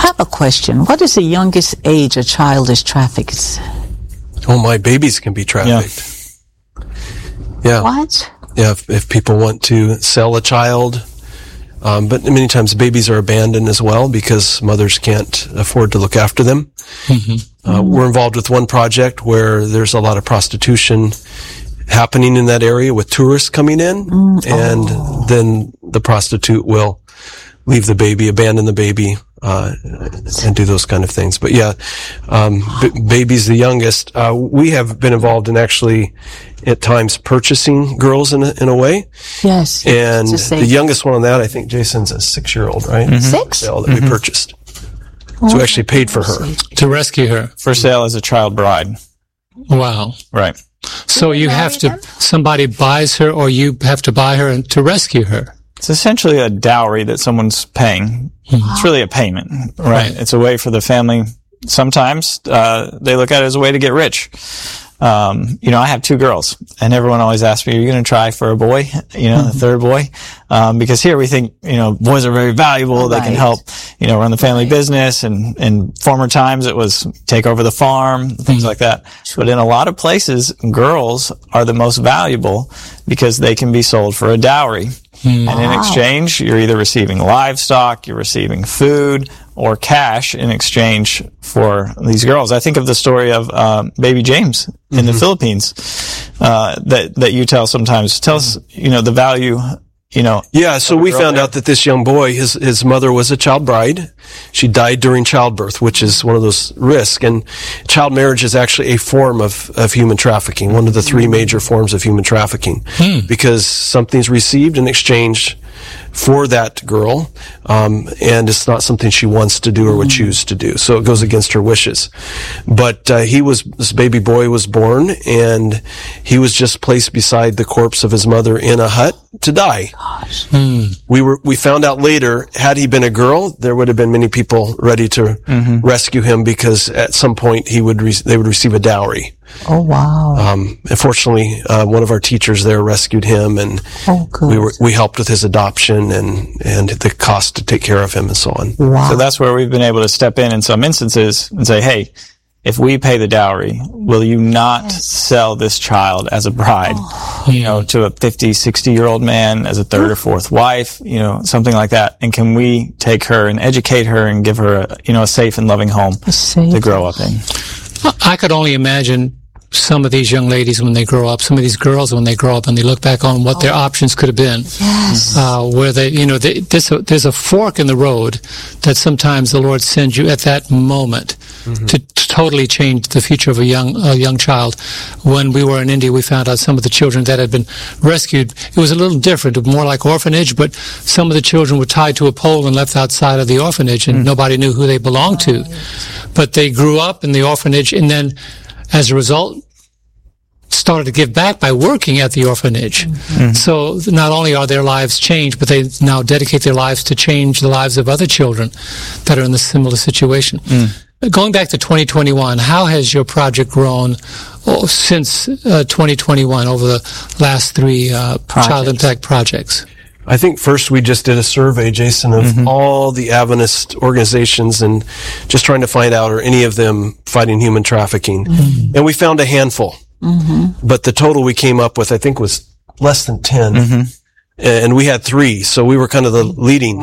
have a question. What is the youngest age a child is trafficked? Oh, my babies can be trafficked. Yeah. What? Yeah, if people want to sell a child. But many times babies are abandoned as well because mothers can't afford to look after them. We're involved with one project where there's a lot of prostitution happening in that area with tourists coming in, and then the prostitute will leave the baby, abandon the baby, and do those kind of things. But yeah, baby's the youngest. We have been involved in actually at times purchasing girls in a way. Yes. And the youngest one on that, I think Jason's a 6-year-old, right? 6? That we purchased. So we actually paid for her. To rescue her. For sale as a child bride. Wow. Right. So you have to, somebody buys her or you have to buy her to rescue her. It's essentially a dowry that someone's paying. It's really a payment, right? It's a way for the family. Sometimes, they look at it as a way to get rich. I have 2 girls, and everyone always asks me, are you going to try for a boy? The third boy? Because here we think, boys are very valuable. They can help, run the family business. And in former times, it was take over the farm, things like that. But in a lot of places, girls are the most valuable because they can be sold for a dowry. And in exchange, you're either receiving livestock, you're receiving food, or cash in exchange for these girls. I think of the story of baby James in the Philippines that you tell sometimes. Tell us, the value, Yeah, so we found out that this young boy, his mother was a child bride. She died during childbirth, which is one of those risks. And child marriage is actually a form of human trafficking, one of the 3 major forms of human trafficking, because something's received in exchange for that girl, and it's not something she wants to do or would choose to do. So it goes against her wishes. But this baby boy was born, and he was just placed beside the corpse of his mother in a hut to die. We found out later, had he been a girl, there would have been many people ready to rescue him because at some point they would receive a dowry. Oh, wow. Unfortunately, one of our teachers there rescued him, and we helped with his adoption and the cost to take care of him and so on. Wow. So that's where we've been able to step in some instances and say, hey, if we pay the dowry, will you not sell this child as a bride, to a 50, 60-year-old man as a 3rd or 4th wife, something like that? And can we take her and educate her and give her a safe and loving home to grow up in? I could only imagine some of these young ladies when they grow up, some of these girls when they grow up and they look back on what their options could have been. Yes. Where they, there's a fork in the road that sometimes the Lord sends you at that moment to totally change the future of a young child. When we were in India, we found out some of the children that had been rescued. It was a little different, more like orphanage, but some of the children were tied to a pole and left outside of the orphanage, and nobody knew who they belonged to. But they grew up in the orphanage, and then as a result, started to give back by working at the orphanage. So not only are their lives changed, but they now dedicate their lives to change the lives of other children that are in a similar situation. Going back to 2021, how has your project grown since 2021 over the last 3 Child Impact projects? I think first we just did a survey, Jason, of all the Adventist organizations and just trying to find out, are any of them fighting human trafficking? And we found a handful. But the total we came up with, I think, was less than 10. And we had 3. So we were kind of the leading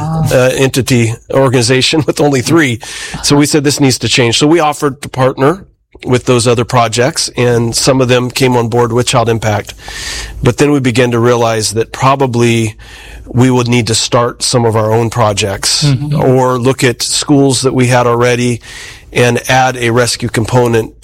organization with only 3. So we said this needs to change. So we offered to partner with those other projects, and some of them came on board with Child Impact. But then we began to realize that probably we would need to start some of our own projects or look at schools that we had already and add a rescue component